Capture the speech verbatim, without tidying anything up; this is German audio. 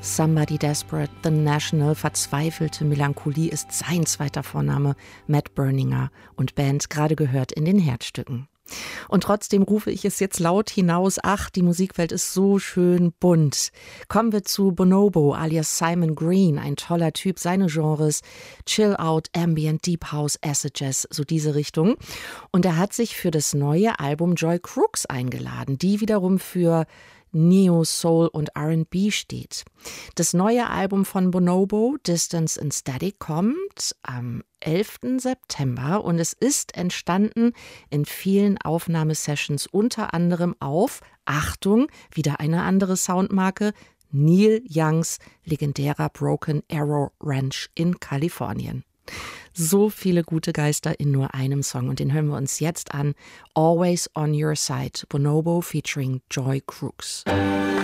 Somebody Desperate, The National, verzweifelte Melancholie ist sein zweiter Vorname, Matt Berninger und Band, gerade gehört in den Herzstücken. Und trotzdem rufe ich es jetzt laut hinaus, ach, die Musikwelt ist so schön bunt. Kommen wir zu Bonobo alias Simon Green, ein toller Typ, seine Genres Chill Out, Ambient, Deep House, Acid Jazz, so diese Richtung. Und er hat sich für das neue Album Joy Crooks eingeladen, die wiederum für Neo, Soul und R and B steht. Das neue Album von Bonobo, Distance and Static, kommt am elften September und es ist entstanden in vielen Aufnahmesessions, unter anderem auf, Achtung, wieder eine andere Soundmarke, Neil Youngs legendärer Broken Arrow Ranch in Kalifornien. So viele gute Geister in nur einem Song und den hören wir uns jetzt an. Always on Your Side, Bonobo featuring Joy Crooks.